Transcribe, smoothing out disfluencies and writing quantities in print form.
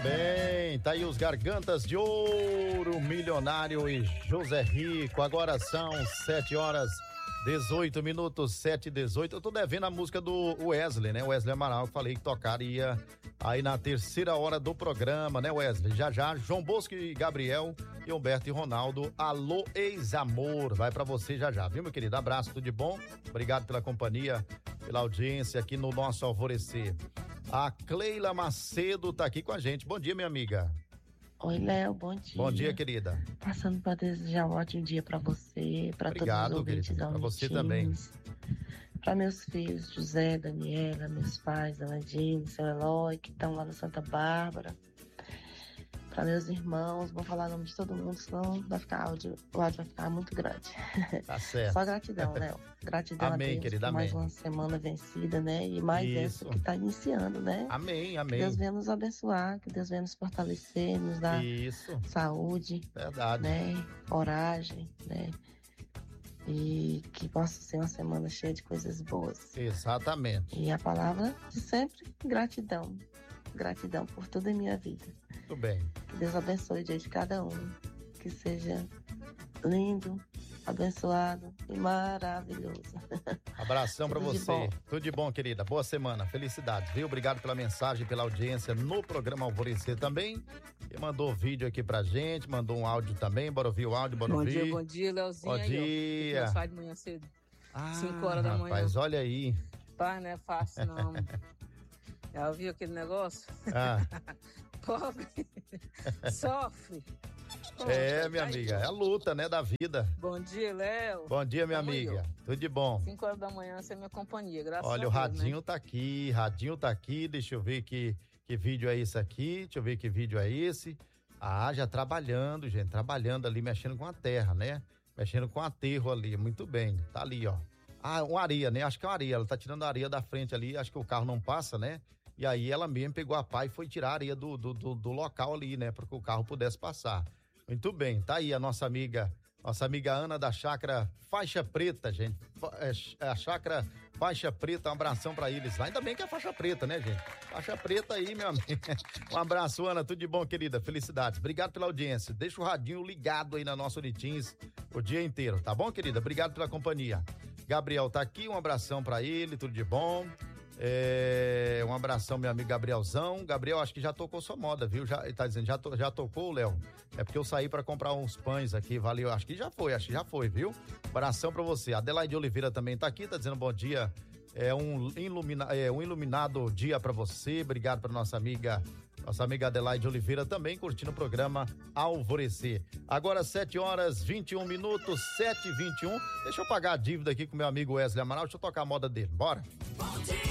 Bem, tá aí os Gargantas de Ouro, Milionário e José Rico. Agora são 7h18, 7h18. Eu tô devendo a música do Wesley, né? Wesley Amaral, que falei que tocaria aí na terceira hora do programa, né, Wesley? Já, João Bosco e Gabriel e Humberto e Ronaldo. Alô, ex-amor. Vai pra você já, viu, meu querido? Abraço, tudo de bom? Obrigado pela companhia, pela audiência aqui no nosso Alvorecer. A Cleila Macedo tá aqui com a gente. Bom dia, minha amiga. Oi, Léo, bom dia. Bom dia, querida. Passando para desejar um ótimo dia para você, para todos os ouvintes da Para você também. Para meus filhos, José, Daniela, meus pais, Alandine, seu Eloy, que estão lá no Santa Bárbara. Para meus irmãos, vou falar o nome de todo mundo, senão vai ficar o áudio vai ficar muito grande. Tá certo. Só gratidão, Léo. Gratidão amém, a Deus querida, por amém. mais uma semana vencida, né? E mais essa que está iniciando, né? Amém. Que Deus venha nos abençoar, que Deus venha nos fortalecer, nos dar saúde, verdade, né? Coragem, né? E que possa ser uma semana cheia de coisas boas. Exatamente. E a palavra de sempre, gratidão. Gratidão por tudo em minha vida. Tudo bem. Que Deus abençoe o dia de cada um. Que seja lindo, abençoado e maravilhoso. Abração pra você. Tudo de bom, querida. Boa semana. Felicidades, viu? Obrigado pela mensagem, pela audiência no programa Alvorecer também. E mandou vídeo aqui pra gente, mandou um áudio também. Bora ouvir o áudio, bora ouvir. Bom dia, Leozinho. Bom dia. Eu saio de manhã cedo. 5 horas da manhã. Rapaz, olha aí. Pai, não é fácil, não. Já ouviu aquele negócio? Pobre. Sofre. Minha amiga, é a luta, né, da vida. Bom dia, Léo. Bom dia, minha amiga. Tudo de bom. 5 horas da manhã, você é minha companhia, graças a Deus. Olha, o Radinho, né? Radinho tá aqui, deixa eu ver que vídeo é esse aqui, deixa eu ver que vídeo é esse. Já trabalhando, gente, trabalhando ali, mexendo com a terra, né? Mexendo com aterro ali, muito bem, tá ali, ó. Uma areia, né? Acho que é uma areia, ela tá tirando a areia da frente ali, acho que o carro não passa, né? E aí ela mesmo pegou a pá e foi tirar a areia do local ali, né? Para que o carro pudesse passar. Muito bem, tá aí a nossa amiga Ana da Chácara Faixa Preta, gente. A Chácara Faixa Preta, um abração pra eles lá. Ainda bem que é faixa preta, né, gente? Faixa preta aí, meu amigo. Um abraço, Ana, tudo de bom, querida. Felicidades. Obrigado pela audiência. Deixa o radinho ligado aí na nossa Unitins o dia inteiro, tá bom, querida? Obrigado pela companhia. Gabriel tá aqui, um abração pra ele, tudo de bom. Um abração, meu amigo Gabrielzão. Gabriel, acho que já tocou sua moda, viu? Ele tá dizendo, já tocou, Léo? É porque eu saí pra comprar uns pães aqui, valeu. Acho que já foi, viu? Abração pra você. Adelaide Oliveira também tá aqui, tá dizendo bom dia. Um iluminado dia pra você. Obrigado pra nossa amiga Adelaide Oliveira também curtindo o programa Alvorecer. Agora 7h21, 7h21. Deixa eu pagar a dívida aqui com meu amigo Wesley Amaral. Deixa eu tocar a moda dele. Bora? Bom dia!